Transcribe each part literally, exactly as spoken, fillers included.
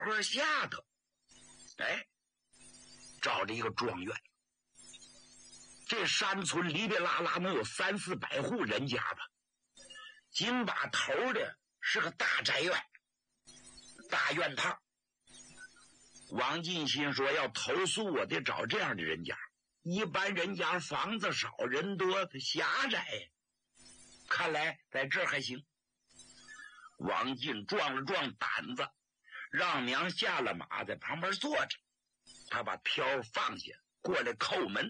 坡下头，哎，找着一个庄园。这山村里边拉拉能有三四百户人家吧，紧把头的是个大宅院，大院套。王进心说要投诉我得找这样的人家，一般人家房子少人多，它狭窄，看来在这儿还行。王进壮了壮胆子，让娘下了马，在旁边坐着。他把瓢放下，过来叩门，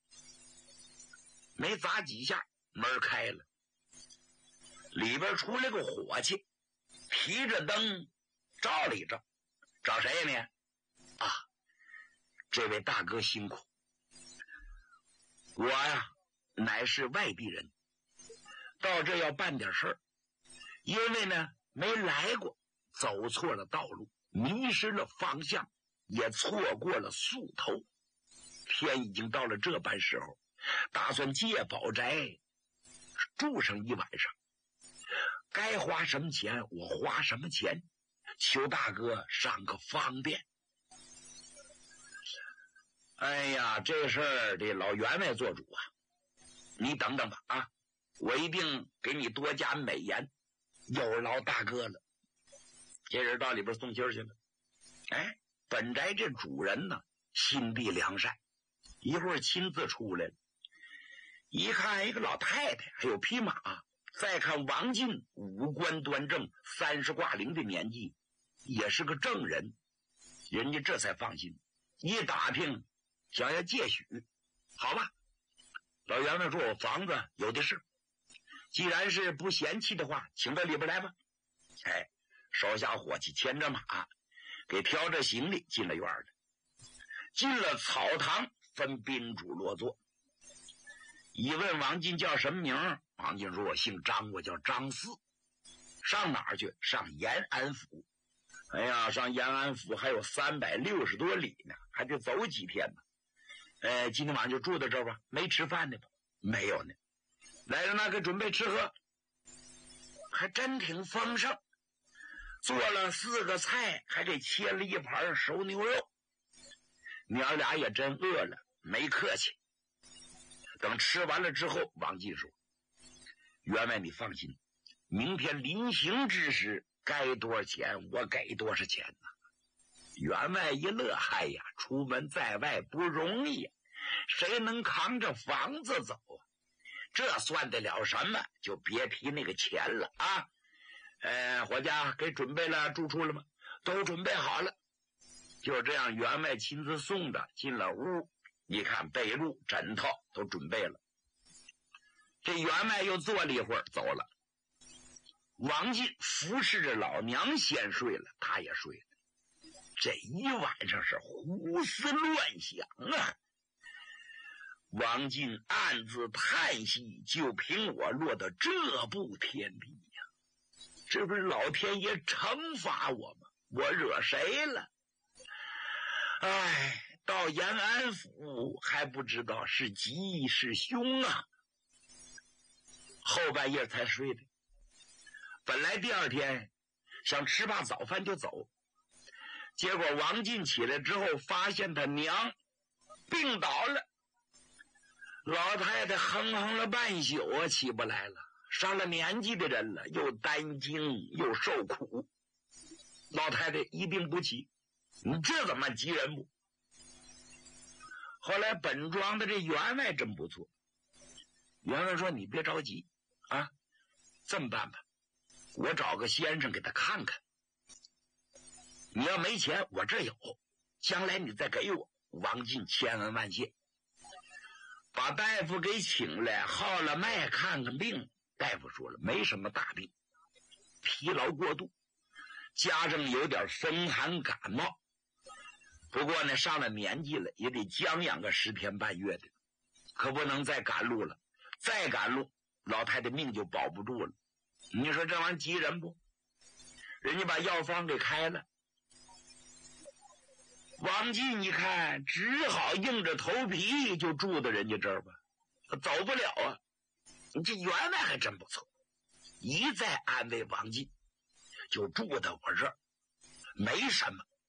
没砸几下，门开了，里边出来个伙计，提着灯照了一照。找谁呀你？啊，这位大哥辛苦，我呀乃是外地人，到这要办点事儿，因为呢没来过，走错了道路，迷失了方向，也错过了宿头。天已经到了这般时候，打算借宝宅住上一晚上，该花什么钱我花什么钱，求大哥上个方便。哎呀，这事儿得老员外做主啊，你等等吧啊，我一定给你多加美言，有劳大哥了。这人到里边送信去了。哎，本宅这主人呢心地良善，一会儿亲自出来了，一看一个老太太还有匹马，再看王进五官端正，三十挂零的年纪，也是个正人，人家这才放心。一打听想要借许，好吧，老员外说我房子有的是，既然是不嫌弃的话，请到里边来吧。哎，手下伙计牵着马，给挑着行李进了院里，进了草堂，分宾主落座。一问王进叫什么名，王进说我姓张，我叫张四。上哪儿去？上延安府。哎呀，上延安府还有三百六十多里呢，还得走几天呢。呃，今天晚上就住在这儿吧？没吃饭呢吧？没有呢。来人呐，给准备吃喝。还真挺丰盛，做了四个菜，还给切了一盘熟牛肉。娘俩也真饿了，没客气。等吃完了之后，王进说：员外你放心，明天临行之时该多少钱我给多少钱呢？员外一乐，哎呀，出门在外不容易，谁能扛着房子走啊？这算得了什么？就别提那个钱了啊！呃，伙家给准备了住处了吗？都准备好了。就这样，员外亲自送的进了屋，一看被褥枕头都准备了。这员外又坐了一会儿走了。王进扶持着老娘先睡了，他也睡了。这一晚上是胡思乱想啊！王进暗自叹息，就凭我落到这步田地呀，这不是老天爷惩罚我吗？我惹谁了？哎，到延安府还不知道是吉是凶啊！后半夜才睡的，本来第二天想吃罢早饭就走，结果王进起来之后发现他娘病倒了，老太太哼哼了半宿啊，起不来了。上了年纪的人了，又担惊又受苦，老太太一病不起，你这怎么急人不？后来本庄的这员外真不错，员外说你别着急啊，这么办吧，我找个先生给他看看，你要没钱我这有，将来你再给我。王进千恩万谢，把大夫给请来，号了脉看看病。大夫说了没什么大病，疲劳过度，加上有点风寒感冒，不过呢上了年纪了，也得将养个十天半月的，可不能再赶路了，再赶路老太太命就保不住了。你说这玩意儿急人不？人家把药方给开了，王进一看只好硬着头皮就住到人家这儿吧，走不了啊。这员外还真不错，一再安慰王进，就住到我这儿没什么，